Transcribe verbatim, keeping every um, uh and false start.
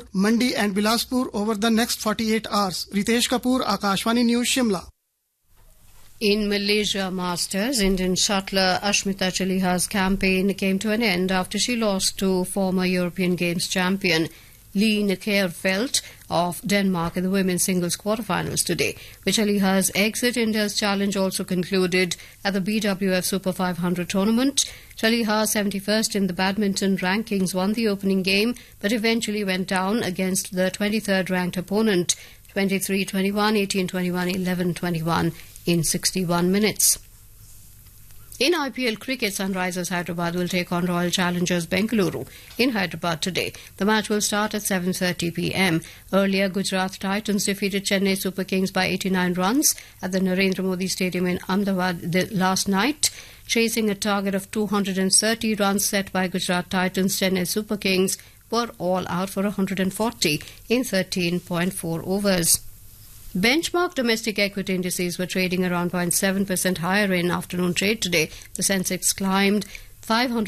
Mandi and Bilaspur over the next forty-eight hours. Ritesh Kapoor, Akashvani News, Shimla. In Malaysia Masters, Indian shuttler Ashmita Chaliha's campaign came to an end after she lost to former European Games champion Lee Nikersfeldt of Denmark in the women's singles quarterfinals today. With Chaliha's exit, India's challenge also concluded at the B W F Super five hundred tournament. Chaliha, seventy-first in the badminton rankings, won the opening game but eventually went down against the twenty-third ranked opponent, twenty-three twenty-one, eighteen twenty-one, eleven twenty-one in sixty-one minutes. In I P L cricket, Sunrisers Hyderabad will take on Royal Challengers Bengaluru in Hyderabad today. The match will start at seven thirty p m. Earlier, Gujarat Titans defeated Chennai Super Kings by eighty-nine runs at the Narendra Modi Stadium in Ahmedabad last night. Chasing a target of two hundred thirty runs set by Gujarat Titans, Chennai Super Kings were all out for one hundred forty in thirteen point four overs. Benchmark domestic equity indices were trading around zero point seven percent higher in afternoon trade today. The Sensex climbed five hundred